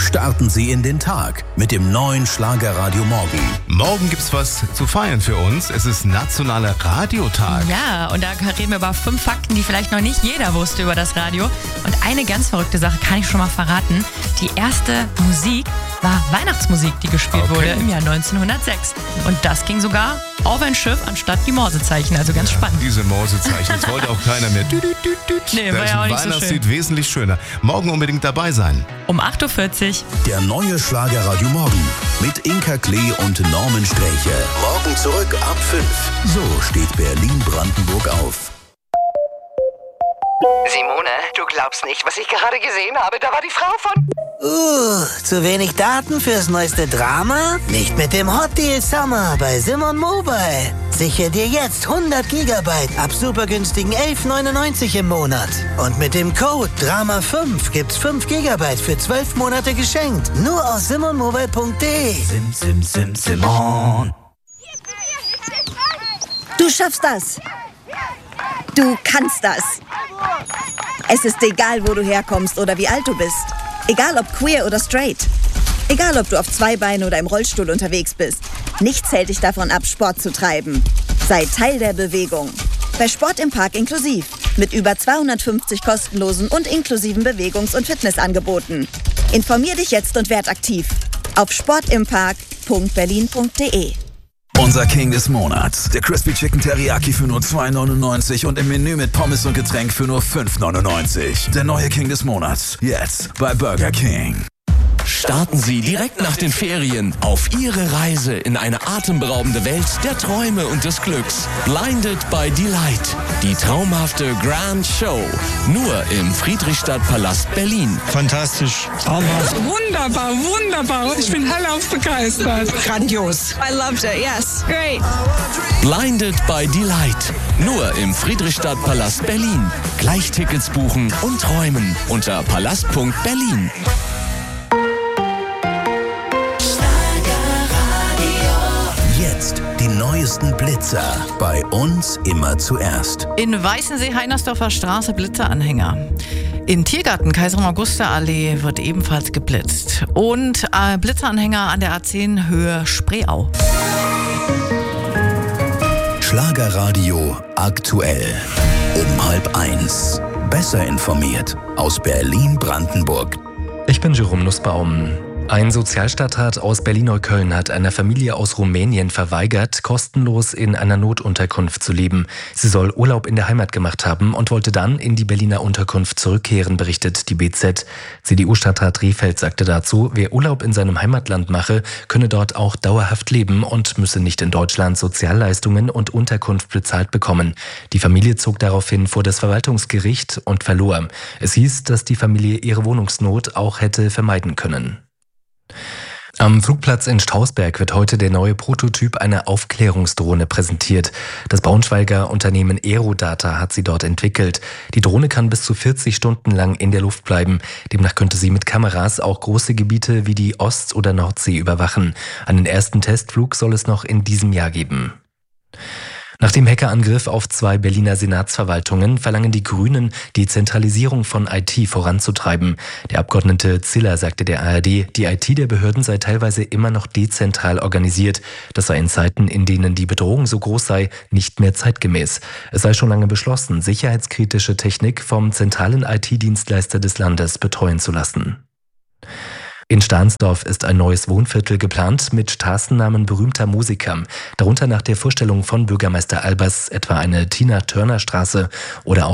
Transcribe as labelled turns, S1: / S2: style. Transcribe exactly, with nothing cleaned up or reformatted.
S1: Starten Sie in den Tag mit dem neuen Schlagerradio Morgen.
S2: Morgen gibt's was zu feiern für uns. Es ist Nationaler Radiotag.
S3: Ja, und da reden wir über fünf Fakten, die vielleicht noch nicht jeder wusste über das Radio. Und eine ganz verrückte Sache kann ich schon mal verraten. Die erste Musik war Weihnachtsmusik, die gespielt
S2: Okay.
S3: wurde im Jahr neunzehnhundertsechs. Und das ging sogar auf ein Schiff anstatt die Morsezeichen. Also ganz spannend.
S2: Diese Morsezeichen, das wollte auch keiner mehr. Dü, dü, dü, dü.
S3: Nee,
S2: Da
S3: war
S2: ist
S3: ja auch
S2: ein
S3: nicht so
S2: Weihnachtslied
S3: schön.
S2: wesentlich schöner. Morgen unbedingt dabei sein.
S3: Um acht Uhr vierzig.
S1: Der neue Schlagerradio Morgen mit Inka Klee und Norman Sträche. Morgen zurück ab fünf. So steht Berlin-Brandenburg auf.
S4: Simone, du glaubst nicht, was ich gerade gesehen habe. Da war die Frau von...
S5: Uh, zu wenig Daten fürs neueste Drama? Nicht mit dem Hot Deal Summer bei Simon Mobile. Sichere dir jetzt hundert Gigabyte ab super günstigen elf neunundneunzig im Monat. Und mit dem Code Drama fünf gibt's fünf Gigabyte für zwölf Monate geschenkt. Nur auf simon mobile punkt de.
S6: Sim, sim, sim, Simon.
S7: Du schaffst das. Du kannst das. Es ist egal, wo du herkommst oder wie alt du bist. Egal ob queer oder straight. Egal ob du auf zwei Beinen oder im Rollstuhl unterwegs bist. Nichts hält dich davon ab, Sport zu treiben. Sei Teil der Bewegung. Bei Sport im Park inklusiv. Mit über zweihundertfünfzig kostenlosen und inklusiven Bewegungs- und Fitnessangeboten. Informier dich jetzt und werd aktiv. Auf sportimpark punkt berlin punkt de.
S6: Unser King des Monats. Der Crispy Chicken Teriyaki für nur zwei neunundneunzig und im Menü mit Pommes und Getränk für nur fünf neunundneunzig. Der neue King des Monats. Jetzt bei Burger King.
S8: Starten Sie direkt nach den Ferien auf Ihre Reise in eine atemberaubende Welt der Träume und des Glücks. Blinded by Delight. Die traumhafte Grand Show. Nur im Friedrichstadtpalast Berlin.
S9: Fantastisch. Traumhaft.
S10: Wunderbar, wunderbar. Ich bin hellauf begeistert. Grandios.
S11: I loved it, yes. Great.
S8: Blinded by Delight. Nur im Friedrichstadtpalast Berlin. Gleich Tickets buchen und träumen unter palast punkt berlin.
S1: Jetzt die neuesten Blitzer. Bei uns immer zuerst.
S12: In Weißensee-Heinersdorfer Straße Blitzeranhänger. In Tiergarten Kaiserin-Augusta-Allee wird ebenfalls geblitzt. Und äh, Blitzeranhänger an der A zehn Höhe Spreeau.
S1: Schlagerradio aktuell. Um halb eins. Besser informiert aus Berlin-Brandenburg.
S13: Ich bin Jerome Nussbaum. Ein Sozialstadtrat aus Berlin-Neukölln hat einer Familie aus Rumänien verweigert, kostenlos in einer Notunterkunft zu leben. Sie soll Urlaub in der Heimat gemacht haben und wollte dann in die Berliner Unterkunft zurückkehren, berichtet die B Z. C D U-Stadtrat Rehfeld sagte dazu, wer Urlaub in seinem Heimatland mache, könne dort auch dauerhaft leben und müsse nicht in Deutschland Sozialleistungen und Unterkunft bezahlt bekommen. Die Familie zog daraufhin vor das Verwaltungsgericht und verlor. Es hieß, dass die Familie ihre Wohnungsnot auch hätte vermeiden können. Am Flugplatz in Strausberg wird heute der neue Prototyp einer Aufklärungsdrohne präsentiert. Das Braunschweiger Unternehmen Aerodata hat sie dort entwickelt. Die Drohne kann bis zu vierzig Stunden lang in der Luft bleiben. Demnach könnte sie mit Kameras auch große Gebiete wie die Ost- oder Nordsee überwachen. Einen ersten Testflug soll es noch in diesem Jahr geben. Nach dem Hackerangriff auf zwei Berliner Senatsverwaltungen verlangen die Grünen, die Zentralisierung von I T voranzutreiben. Der Abgeordnete Ziller sagte der A R D, die I T der Behörden sei teilweise immer noch dezentral organisiert. Das sei in Zeiten, in denen die Bedrohung so groß sei, nicht mehr zeitgemäß. Es sei schon lange beschlossen, sicherheitskritische Technik vom zentralen I T-Dienstleister des Landes betreuen zu lassen. In Stahnsdorf ist ein neues Wohnviertel geplant mit Straßennamen berühmter Musiker. Darunter nach der Vorstellung von Bürgermeister Albers etwa eine Tina-Turner-Straße oder auch